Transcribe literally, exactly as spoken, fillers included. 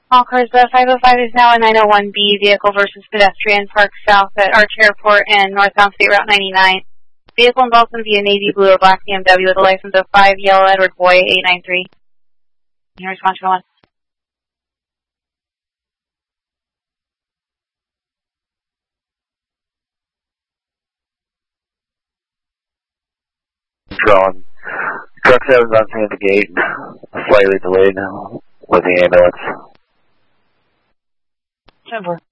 All cars, the five oh five is now a nine oh one B, vehicle versus pedestrian, parked south at Arch Airport and northbound State Route ninety-nine. Vehicle involved in via navy blue or black B M W with a license of five Yellow Edward Boy eight nine three. Your response for one. Drone. Truck seven's on scene at the gate, slightly delayed with the ambulance. Ten four.